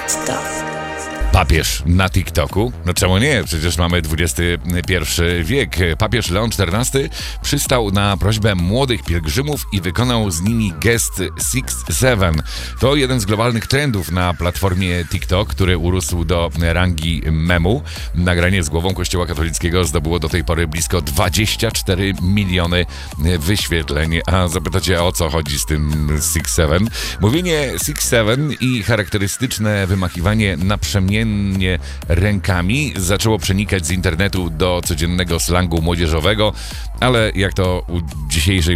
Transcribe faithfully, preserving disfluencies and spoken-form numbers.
Papież na TikToku? No czemu nie? Przecież mamy dwudziesty pierwszy wiek. Papież Leon czternasty przystał na prośbę młodych pielgrzymów i wykonał z nimi gest six seven. To jeden z globalnych trendów na platformie TikTok, który urósł do rangi memu. Nagranie z głową Kościoła katolickiego zdobyło do tej pory blisko dwadzieścia cztery miliony wyświetleń. A zapytacie, o co chodzi z tym six seven? Mówienie six seven i charakterystyczne wymachiwanie naprzemiennie rękami zaczęło przenikać z internetu do codziennego slangu młodzieżowego, ale jak to u dzisiejszej